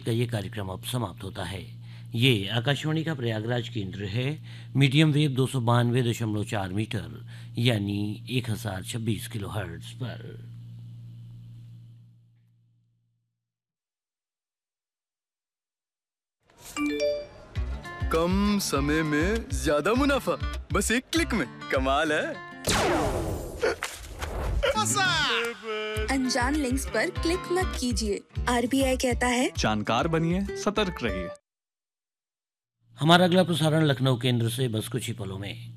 का ये कार्यक्रम अब समाप्त होता है। ये आकाशवाणी का प्रयागराज केंद्र है। मीडियम वेव 292.4 मीटर यानी 1026 किलोहर्ट्ज पर। कम समय में ज्यादा मुनाफा, बस एक क्लिक में। कमाल है। अनजान लिंक्स पर क्लिक मत कीजिए। आरबीआई कहता है जानकार बनिए, सतर्क रहिए। हमारा अगला प्रसारण लखनऊ केंद्र से बस कुछ ही पलों में।